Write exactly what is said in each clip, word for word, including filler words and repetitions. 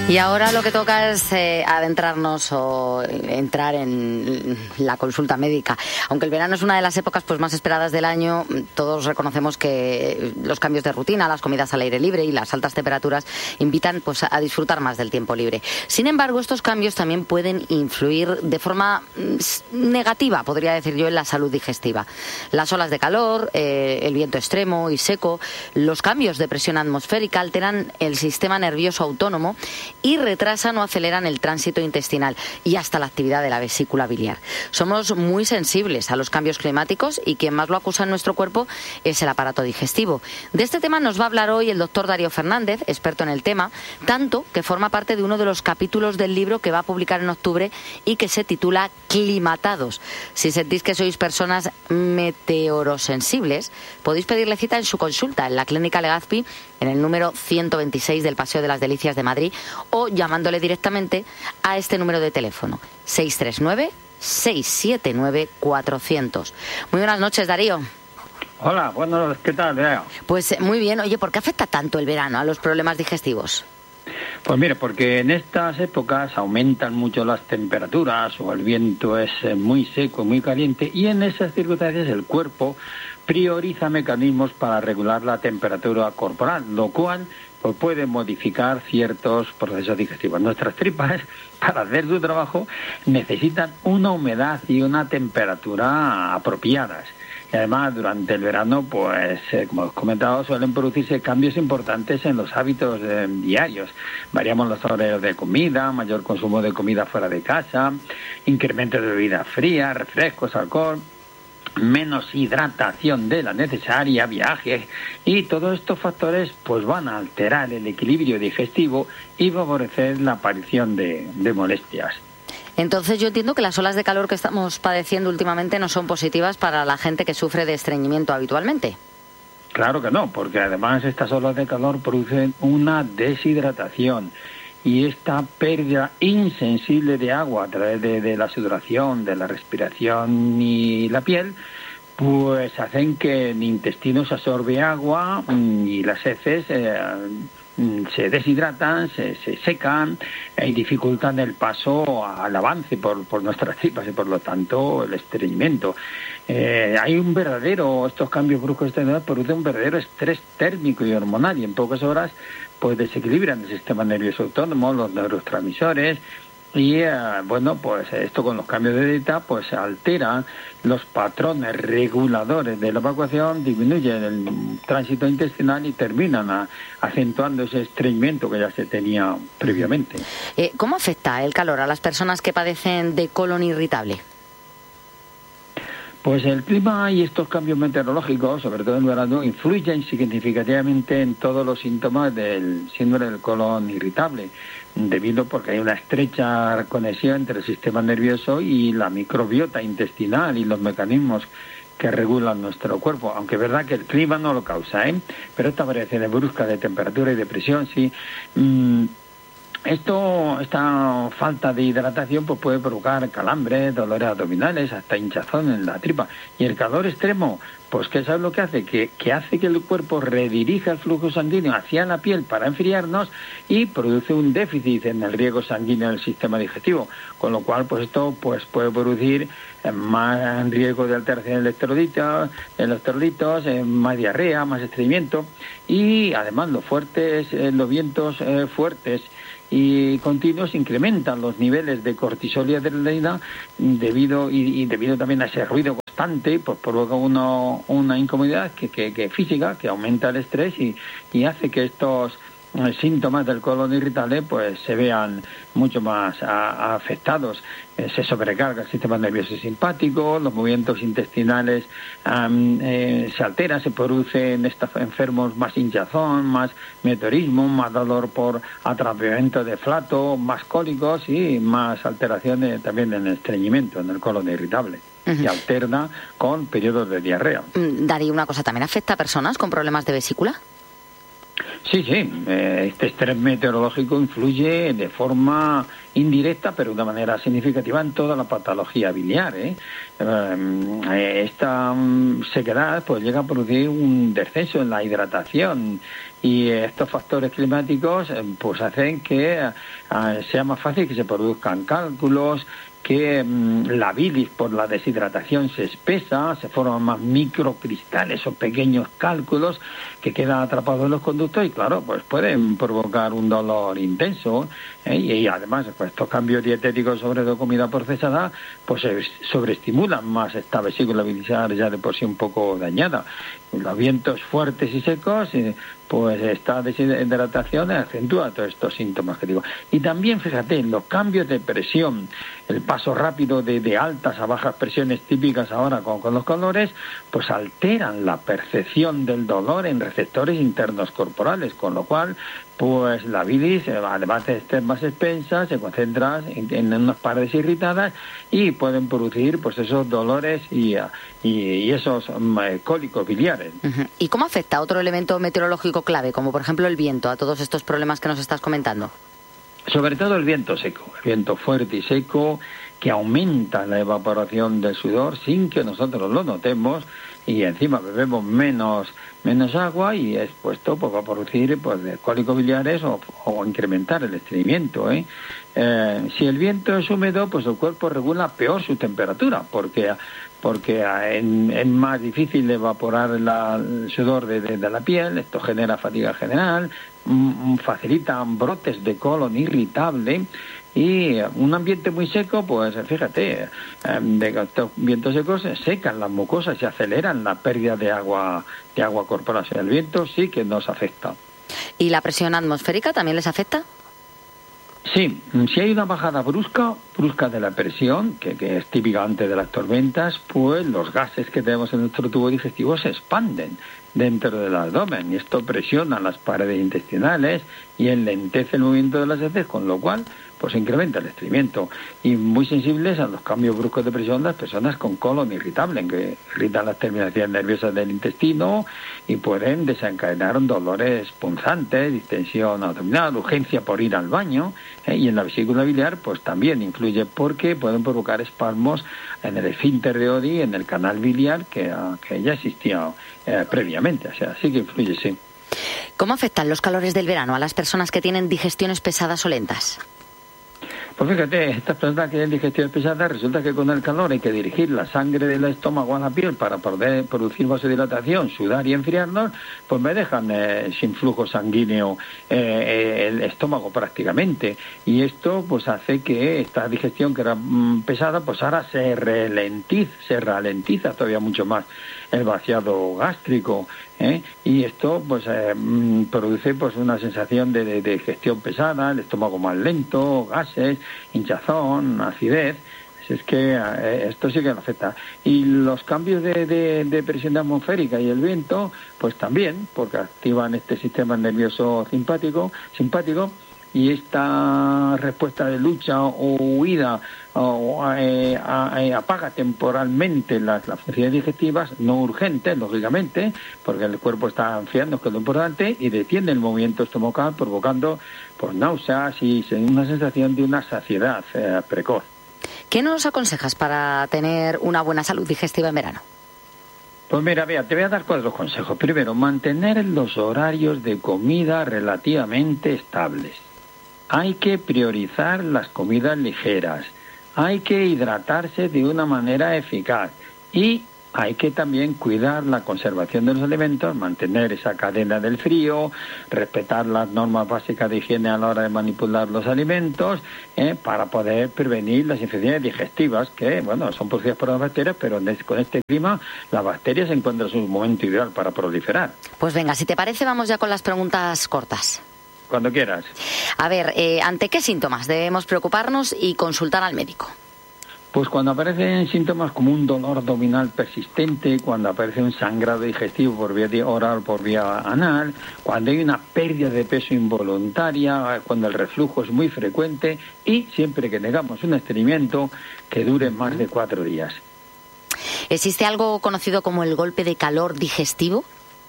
Y ahora lo que toca es eh, adentrarnos o entrar en la consulta médica. Aunque el verano es una de las épocas pues más esperadas del año, todos reconocemos que los cambios de rutina, las comidas al aire libre y las altas temperaturas invitan pues a disfrutar más del tiempo libre. Sin embargo, estos cambios también pueden influir de forma negativa, podría decir yo, en la salud digestiva. Las olas de calor, eh, el viento extremo y seco, los cambios de presión atmosférica alteran el sistema nervioso autónomo y retrasan o aceleran el tránsito intestinal y hasta la actividad de la vesícula biliar. Somos muy sensibles a los cambios climáticos y quien más lo acusa en nuestro cuerpo es el aparato digestivo. De este tema nos va a hablar hoy el doctor Darío Fernández, experto en el tema, tanto que forma parte de uno de los capítulos del libro que va a publicar en octubre y que se titula Climatados. Si sentís que sois personas meteorosensibles, podéis pedirle cita en su consulta en la Clínica Legazpi, en el número ciento veintiséis del Paseo de las Delicias de Madrid, o llamándole directamente a este número de teléfono, seis tres nueve, seis siete nueve, cuatrocientos. Muy buenas noches, Darío. Hola, buenas, ¿qué tal, Lea? Pues muy bien. Oye, ¿por qué afecta tanto el verano a los problemas digestivos? Pues mire, porque en estas épocas aumentan mucho las temperaturas o el viento es muy seco, muy caliente, y en esas circunstancias el cuerpo prioriza mecanismos para regular la temperatura corporal, lo cual pues, puede modificar ciertos procesos digestivos. Nuestras tripas, para hacer su trabajo, necesitan una humedad y una temperatura apropiadas. Y además, durante el verano, pues, eh, como os he comentado, suelen producirse cambios importantes en los hábitos eh, diarios. Variamos los horarios de comida, mayor consumo de comida fuera de casa, incremento de bebida fría, refrescos, alcohol, menos hidratación de la necesaria, viajes, y todos estos factores pues van a alterar el equilibrio digestivo y favorecer la aparición de, de molestias. Entonces yo entiendo que las olas de calor que estamos padeciendo últimamente no son positivas para la gente que sufre de estreñimiento habitualmente. Claro que no, porque además estas olas de calor producen una deshidratación y esta pérdida insensible de agua a través de, de la sudoración, de la respiración y la piel, pues hacen que el intestino se absorbe agua y las heces eh, se deshidratan, se, se secan y dificultan el paso al avance por, por nuestras tripas y por lo tanto el estreñimiento. Eh, hay un verdadero, estos cambios bruscos de edad producen un verdadero estrés térmico y hormonal y en pocas horas pues desequilibran el sistema nervioso autónomo, los neurotransmisores y eh, bueno, pues esto con los cambios de dieta pues altera los patrones reguladores de la evacuación, disminuyen el tránsito intestinal y terminan a, acentuando ese estreñimiento que ya se tenía previamente. Eh, ¿Cómo afecta el calor a las personas que padecen de colon irritable? Pues el clima y estos cambios meteorológicos, sobre todo en verano, influyen significativamente en todos los síntomas del síndrome del colon irritable, debido porque hay una estrecha conexión entre el sistema nervioso y la microbiota intestinal y los mecanismos que regulan nuestro cuerpo, aunque es verdad que el clima no lo causa, ¿eh? Pero esta variación brusca de temperatura y de presión sí. Mmm, Esto, esta falta de hidratación pues puede provocar calambres, dolores abdominales, hasta hinchazón en la tripa. Y el calor extremo, pues ¿qué sabes lo que hace? Que, que hace que el cuerpo redirija el flujo sanguíneo hacia la piel para enfriarnos y produce un déficit en el riego sanguíneo del sistema digestivo. Con lo cual, pues esto pues puede producir más riesgo de alteración de electrolitos, electrolitos, más diarrea, más estreñimiento y además los fuertes, los vientos eh, fuertes y continuos incrementan los niveles de cortisol y adrenalina debido y, y debido también a ese ruido constante, pues provoca uno, una incomodidad que, que, que física que aumenta el estrés y, y hace que estos síntomas del colon irritable pues se vean mucho más a, a afectados. Eh, se sobrecarga el sistema nervioso simpático, los movimientos intestinales um, eh, se alteran, se producen estos enfermos más hinchazón, más meteorismo, más dolor por atrapamiento de flato, más cólicos y más alteraciones también en el estreñimiento, en el colon irritable. Uh-huh. Y alterna con periodos de diarrea. Darío, una cosa, ¿también afecta a personas con problemas de vesícula? Sí, sí, este estrés meteorológico influye de forma indirecta, pero de manera significativa en toda la patología biliar, ¿eh? Esta sequedad pues llega a producir un descenso en la hidratación y estos factores climáticos pues hacen que uh, sea más fácil que se produzcan cálculos, que mmm, la bilis por la deshidratación se espesa, se forman más microcristales o pequeños cálculos que quedan atrapados en los conductos y claro, pues pueden provocar un dolor intenso, ¿eh? y, y además pues, estos cambios dietéticos, sobre todo comida procesada, pues se sobreestimulan más esta vesícula biliar ya de por sí un poco dañada. Los vientos fuertes y secos, eh, pues esta deshidratación acentúa todos estos síntomas que digo. Y también, fíjate, los cambios de presión, el paso rápido de, de altas a bajas presiones típicas ahora con, con los calores, pues alteran la percepción del dolor en receptores internos corporales, con lo cual pues la bilis, además de estar más expensa, se concentra en, en unas paredes irritadas y pueden producir pues esos dolores y, y, y esos um, cólicos biliares. Uh-huh. ¿Y cómo afecta otro elemento meteorológico clave, como por ejemplo el viento, a todos estos problemas que nos estás comentando? Sobre todo el viento seco, el viento fuerte y seco, que aumenta la evaporación del sudor sin que nosotros lo notemos, y encima bebemos menos menos agua y es puesto pues, va a producir pues cólicos biliares o, o incrementar el estreñimiento, ¿eh? Eh, si el viento es húmedo, pues el cuerpo regula peor su temperatura, porque porque es más difícil evaporar la, el sudor de, de, de la piel, esto genera fatiga general, m- facilita brotes de colon irritable. Y un ambiente muy seco, pues fíjate, de estos vientos secos secan las mucosas y aceleran la pérdida de agua de agua corporal. O sea, el viento sí que nos afecta. ¿Y la presión atmosférica también les afecta? Sí, si hay una bajada brusca, brusca de la presión, que, que es típica antes de las tormentas, pues los gases que tenemos en nuestro tubo digestivo se expanden dentro del abdomen y esto presiona las paredes intestinales y enlentece el movimiento de las heces, con lo cual pues incrementa el estreñimiento. Y muy sensibles a los cambios bruscos de presión las personas con colon irritable, que irritan las terminaciones nerviosas del intestino y pueden desencadenar dolores punzantes, distensión abdominal, urgencia por ir al baño, ¿eh? Y en la vesícula biliar pues también influye porque pueden provocar espasmos en el esfínter de Oddi, en el canal biliar que, que ya existía eh, previamente, o sea, sí que influye, sí. ¿Cómo afectan los calores del verano a las personas que tienen digestiones pesadas o lentas? Pues fíjate, estas personas que tienen digestiones pesadas, resulta que con el calor hay que dirigir la sangre del estómago a la piel para poder producir vasodilatación, sudar y enfriarnos, pues me dejan eh, sin flujo sanguíneo eh, el estómago prácticamente. Y esto pues hace que esta digestión que era mm, pesada, pues ahora se ralentiza, se ralentiza todavía mucho más el vaciado gástrico, ¿eh? Y esto pues eh, produce pues una sensación de, de, de digestión pesada, el estómago más lento, gases, hinchazón, acidez. Es que eh, esto sí que lo afecta. Y los cambios de, de, de presión atmosférica y el viento, pues también, porque activan este sistema nervioso simpático, simpático y esta respuesta de lucha o huida o eh, a, eh, apaga temporalmente las, las funciones digestivas no urgentes, lógicamente, porque el cuerpo está enfriando, que es lo importante, y detiene el movimiento estomacal provocando pues náuseas y una sensación de una saciedad eh, precoz. ¿Qué nos aconsejas para tener una buena salud digestiva en verano? Pues mira, vea, te voy a dar cuatro consejos. Primero, mantener los horarios de comida relativamente estables. Hay que priorizar las comidas ligeras. Hay que hidratarse de una manera eficaz. Y hay que también cuidar la conservación de los alimentos, mantener esa cadena del frío, respetar las normas básicas de higiene a la hora de manipular los alimentos, ¿eh? para poder prevenir las infecciones digestivas, que, bueno, son producidas por las bacterias, pero con este clima las bacterias se encuentran en su momento ideal para proliferar. Pues venga, si te parece, vamos ya con las preguntas cortas. Cuando quieras. A ver, eh, ¿ante qué síntomas debemos preocuparnos y consultar al médico? Pues cuando aparecen síntomas como un dolor abdominal persistente, cuando aparece un sangrado digestivo por vía oral, por vía anal, cuando hay una pérdida de peso involuntaria, cuando el reflujo es muy frecuente y siempre que tengamos un estreñimiento que dure más de cuatro días. ¿Existe algo conocido como el golpe de calor digestivo?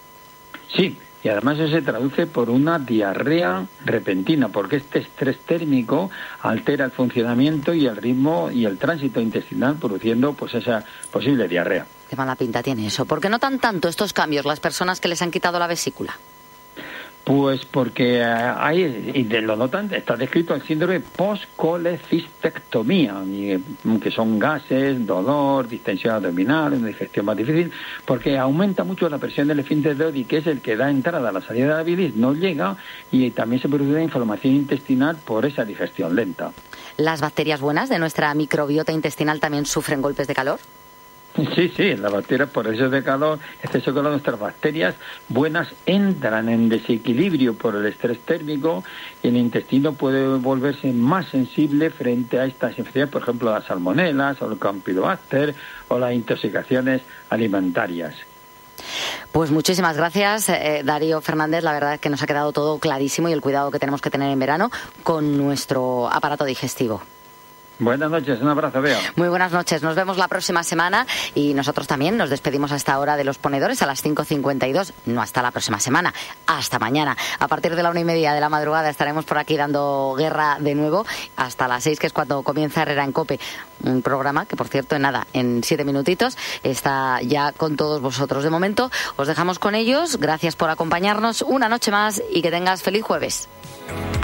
Sí. Y además eso se traduce por una diarrea repentina, porque este estrés térmico altera el funcionamiento y el ritmo y el tránsito intestinal, produciendo pues esa posible diarrea. Qué mala pinta tiene eso. ¿Por qué notan tanto estos cambios las personas que les han quitado la vesícula? Pues porque hay, y de lo notan, está descrito el síndrome post-colecistectomía, que son gases, dolor, distensión abdominal, una digestión más difícil, porque aumenta mucho la presión del esfínter de Oddi, que es el que da entrada a la salida de la bilis, no llega, y también se produce una inflamación intestinal por esa digestión lenta. ¿Las bacterias buenas de nuestra microbiota intestinal también sufren golpes de calor? Sí, sí, las bacterias por exceso de calor, exceso de calor, nuestras bacterias buenas entran en desequilibrio por el estrés térmico y el intestino puede volverse más sensible frente a estas enfermedades, por ejemplo, las salmonelas o el campylobacter o las intoxicaciones alimentarias. Pues muchísimas gracias, eh, Darío Fernández. La verdad es que nos ha quedado todo clarísimo y el cuidado que tenemos que tener en verano con nuestro aparato digestivo. Buenas noches, un abrazo, Bea. Muy buenas noches, nos vemos la próxima semana y nosotros también nos despedimos a esta hora de Los Ponedores a las cinco cincuenta y dos, no hasta la próxima semana, hasta mañana. A partir de la una y media de la madrugada estaremos por aquí dando guerra de nuevo hasta las seis, que es cuando comienza Herrera en COPE, un programa que, por cierto, en nada, en siete minutitos está ya con todos vosotros. De momento os dejamos con ellos, gracias por acompañarnos una noche más y que tengas feliz jueves.